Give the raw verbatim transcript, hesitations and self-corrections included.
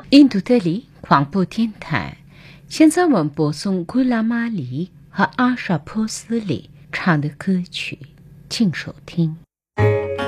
印度德里广播电台，现在我们播送古拉玛丽和阿莎波斯里唱的歌曲，请收听。